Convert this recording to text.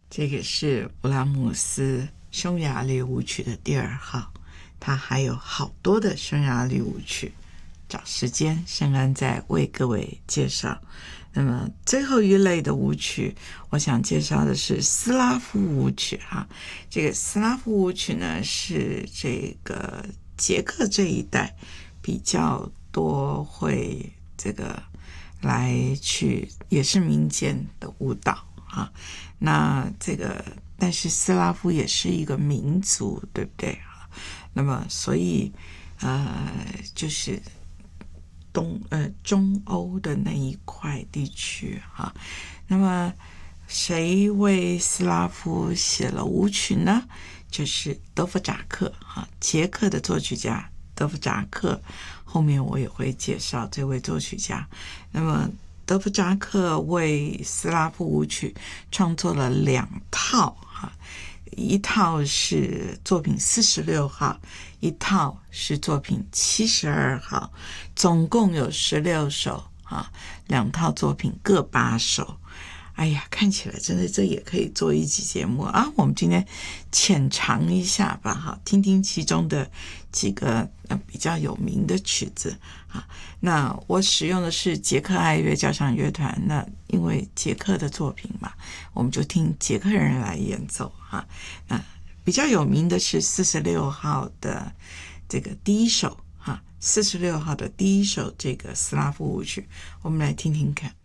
这个是布拉姆斯匈牙利舞曲的第2号，它还有好多的匈牙利舞曲，找时间圣安再为各位介绍。那么最后一类的舞曲，我想介绍的是斯拉夫舞曲哈。这个斯拉夫舞曲呢，是这个捷克这一带比较多会这个来去，也是民间的舞蹈啊。那这个但是斯拉夫也是一个民族，对不对？那么所以就是中欧的那一块地区哈。那么谁为斯拉夫写了舞曲呢？就是德弗扎克哈，捷克的作曲家德弗扎克，后面我也会介绍这位作曲家。那么德弗扎克为斯拉夫舞曲创作了2套哈，一套是作品46号，一套是作品72号，总共有16首啊，2套作品各8首。哎呀，看起来真的这也可以做一集节目啊！我们今天浅尝一下吧，哈，听听其中的几个比较有名的曲子啊。那我使用的是捷克爱乐交响乐团，那因为捷克的作品嘛，我们就听捷克人来演奏啊。比较有名的是46号的这个第1首哈，46号的第1首这个斯拉夫舞曲，我们来听听看。